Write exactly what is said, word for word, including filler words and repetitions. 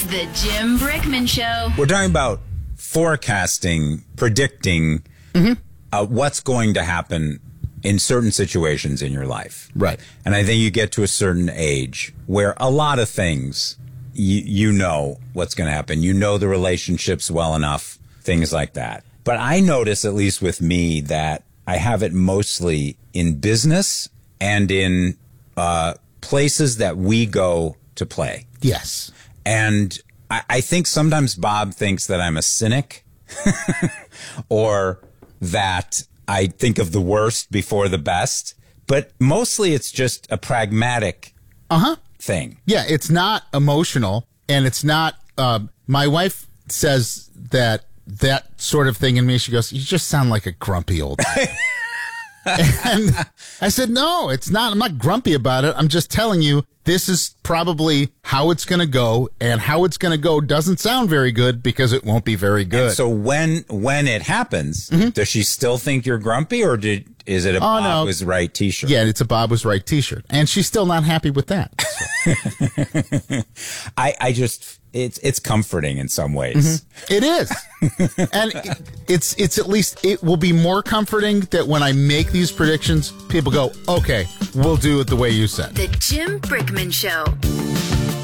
The Jim Brickman Show. We're talking about forecasting, predicting mm-hmm. uh, what's going to happen in certain situations in your life. Right. And I think you get to a certain age where a lot of things, you, you know what's going to happen. You know the relationships well enough, things like that. But I notice, at least with me, that I have it mostly in business and in uh, places that we go to play. Yes. And I, I think sometimes Bob thinks that I'm a cynic or that I think of the worst before the best. But mostly it's just a pragmatic uh-huh. thing. Yeah, it's not emotional. And it's not, uh, my wife says that that sort of thing in me, she goes, you just sound like a grumpy old man. And I said, no, it's not. I'm not grumpy about it. I'm just telling you, this is probably how it's going to go, and how it's going to go doesn't sound very good because it won't be very good. And so when when it happens, mm-hmm. does she still think you're grumpy, or did is it a oh, Bob no. was right T-shirt? Yeah, it's a Bob was right T-shirt, and she's still not happy with that. So. I I just it's it's comforting in some ways. Mm-hmm. It is, and it, it's it's at least it will be more comforting that when I make these predictions, people go, okay, we'll do it the way you said. The Jim Brickman Show.